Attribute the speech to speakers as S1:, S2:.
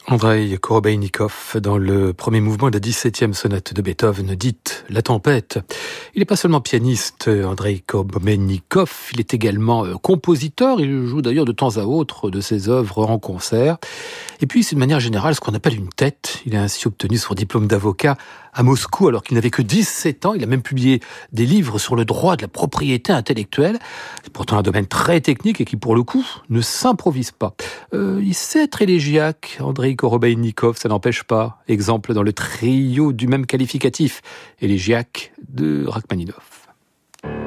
S1: Andreï Korobeinikov, dans le premier mouvement de la 17e sonate de Beethoven, dite La Tempête. Il n'est pas seulement pianiste, Andreï Korobeinikov, il est également compositeur. Il joue d'ailleurs de temps à autre de ses œuvres en concert. Et puis, c'est de manière générale ce qu'on appelle une tête. Il a ainsi obtenu son diplôme d'avocat à Moscou alors qu'il n'avait que 17 ans. Il a même publié des livres sur le droit de la propriété intellectuelle. C'est pourtant un domaine très technique et qui, pour le coup, ne s'improvise pas. Il sait être élégiaque, Andreï Korobeinikov, ça n'empêche pas. Exemple dans le trio du même qualificatif, élégiaque de Rachmaninov.